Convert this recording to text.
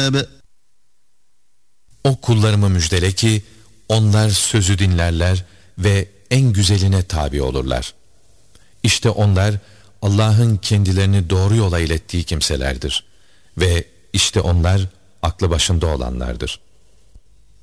الْأَلْبَابِ O kullarımı müjdele ki onlar sözü dinlerler ve en güzeline tabi olurlar. İşte onlar Allah'ın kendilerini doğru yola ilettiği kimselerdir ve işte onlar aklı başında olanlardır.